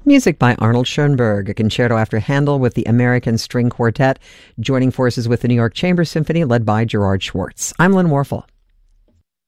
Music by Arnold Schoenberg, a concerto after Handel with the American String Quartet, joining forces with the New York Chamber Symphony led by Gerard Schwartz. I'm Lynn Warfel.